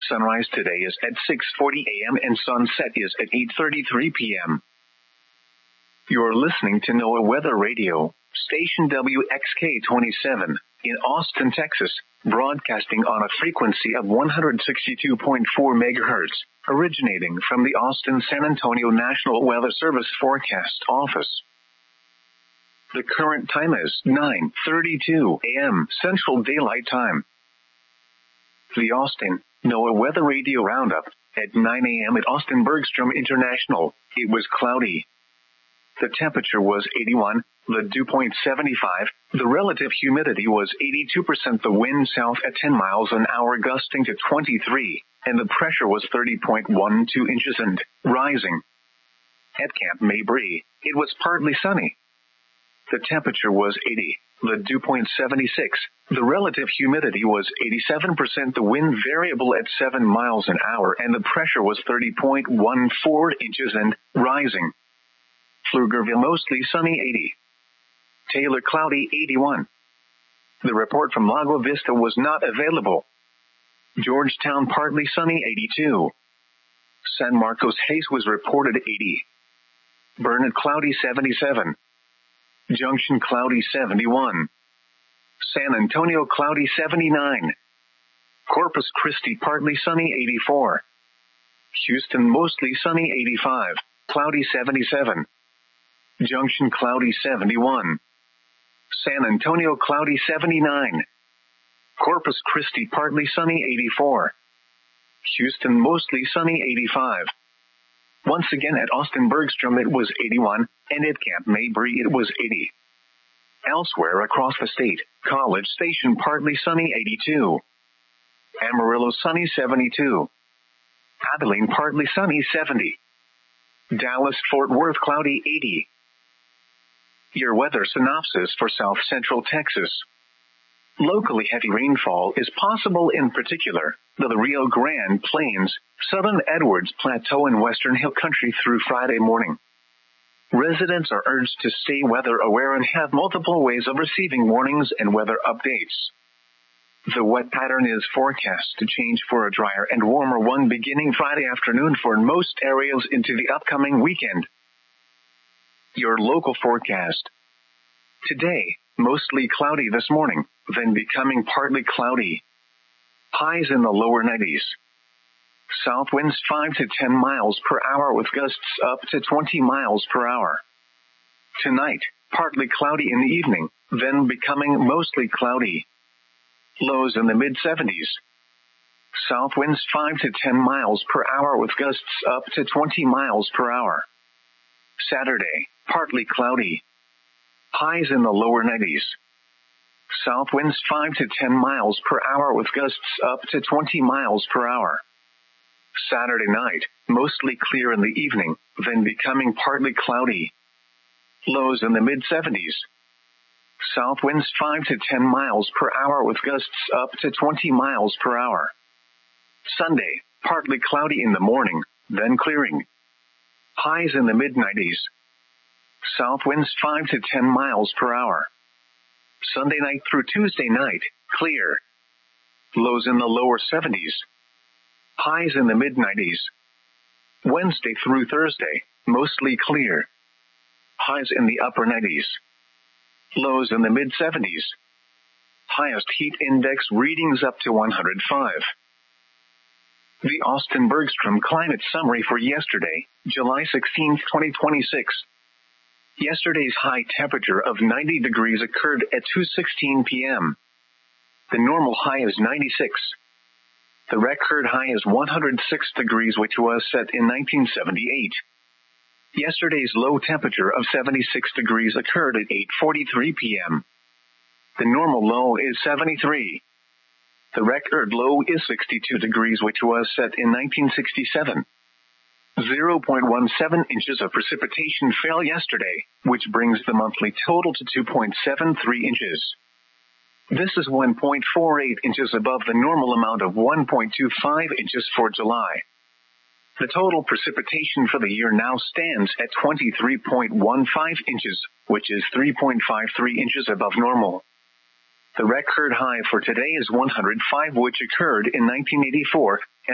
Sunrise today is at 6:40 a.m. and sunset is at 8:33 p.m. You're listening to NOAA Weather Radio, station WXK-27 in Austin, Texas, broadcasting on a frequency of 162.4 megahertz, originating from the Austin-San Antonio National Weather Service Forecast Office. The current time is 9:32 a.m. Central Daylight Time. The Austin NOAA Weather Radio Roundup at 9 a.m. at Austin Bergstrom International. It was cloudy. The temperature was 81, the dew point 75, the relative humidity was 82%, the wind south at 10 miles an hour gusting to 23, and the pressure was 30.12 inches and rising. At Camp Mabry, it was partly sunny. The temperature was 80, the dew point 76, the relative humidity was 87%, the wind variable at 7 miles an hour, and the pressure was 30.14 inches and rising. Pflugerville mostly sunny 80. Taylor cloudy 81. The report from Lago Vista was not available. Georgetown partly sunny 82. San Marcos Hayes was reported 80. Burnett cloudy 77. Junction cloudy 71. San Antonio cloudy 79. Corpus Christi partly sunny 84. Houston mostly sunny 85. Cloudy 77. Junction cloudy 71. San Antonio cloudy 79. Corpus Christi partly sunny 84. Houston mostly sunny 85. Once again at Austin Bergstrom it was 81, and at Camp Mabry it was 80. Elsewhere across the state, College Station partly sunny 82. Amarillo sunny 72. Abilene partly sunny 70. Dallas Fort Worth cloudy 80. Your weather synopsis for South Central Texas. Locally heavy rainfall is possible, in particular the Rio Grande Plains, Southern Edwards Plateau, and Western Hill Country through Friday morning. Residents are urged to stay weather aware and have multiple ways of receiving warnings and weather updates. The wet pattern is forecast to change for a drier and warmer one beginning Friday afternoon for most areas into the upcoming weekend. Your local forecast. Today, mostly cloudy this morning, then becoming partly cloudy. Highs in the lower 90s. South winds 5 to 10 miles per hour with gusts up to 20 miles per hour. Tonight, partly cloudy in the evening, then becoming mostly cloudy. Lows in the mid-70s. South winds 5 to 10 miles per hour with gusts up to 20 miles per hour. Saturday, partly cloudy. Highs in the lower 90s. South winds 5 to 10 miles per hour with gusts up to 20 miles per hour. Saturday night, mostly clear in the evening, then becoming partly cloudy. Lows in the mid-70s. South winds 5 to 10 miles per hour with gusts up to 20 miles per hour. Sunday, partly cloudy in the morning, then clearing. Highs in the mid-90s. South winds 5 to 10 miles per hour. Sunday night through Tuesday night, clear. Lows in the lower 70s. Highs in the mid-90s. Wednesday through Thursday, mostly clear. Highs in the upper 90s. Lows in the mid-70s. Highest heat index readings up to 105. The Austin Bergstrom Climate Summary for yesterday, July 16, 2026. Yesterday's high temperature of 90 degrees occurred at 2:16 p.m. The normal high is 96. The record high is 106 degrees, which was set in 1978. Yesterday's low temperature of 76 degrees occurred at 8:43 p.m. The normal low is 73. The record low is 62 degrees, which was set in 1967. 0.17 inches of precipitation fell yesterday, which brings the monthly total to 2.73 inches. This is 1.48 inches above the normal amount of 1.25 inches for July. The total precipitation for the year now stands at 23.15 inches, which is 3.53 inches above normal. The record high for today is 105, which occurred in 1984,